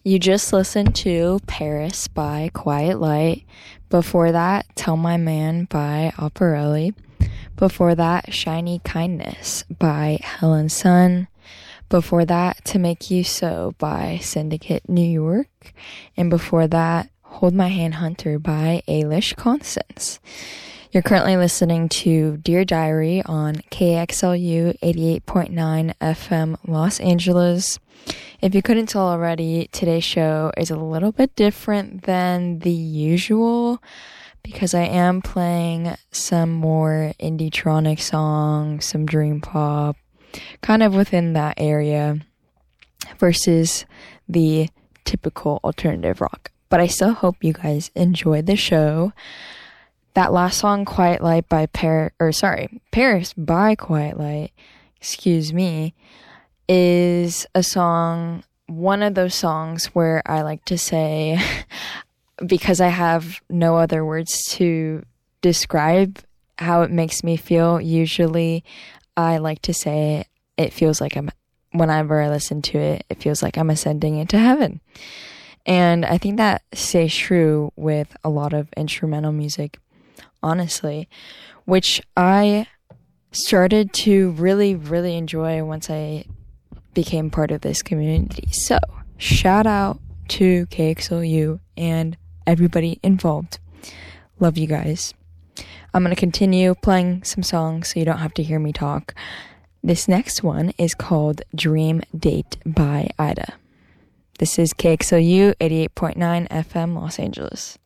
You just listened to Paris by Quiet Light. Before that, Tell My Man by Operelli. Before that, Shiny Kindness by Helen Sun. Before that, To Make You So by Syndicate New York. And before that, Hold My Hand Hunter by Ailish Constance. You're currently listening to Dear Diary on KXLU 88.9 FM Los Angeles. If you couldn't tell already, today's show is a little bit different than the usual because I am playing some more indie-tronic songs, some dream pop, kind of within that area versus the typical alternative rock. But I still hope you guys enjoyed the show. That last song, Quiet Light by Paris by Quiet Light, is a song, one of those songs where I like to say, because I have no other words to describe how it makes me feel, usually I like to say it feels like whenever I listen to it, it feels like I'm ascending into heaven. And I think that stays true with a lot of instrumental music, honestly, which I started to really, really enjoy once I became part of this community. So, shout out to KXLU and everybody involved. Love you guys. I'm going to continue playing some songs so you don't have to hear me talk. This next one is called Dream Date by Ida. This is KXLU 88.9 FM Los Angeles.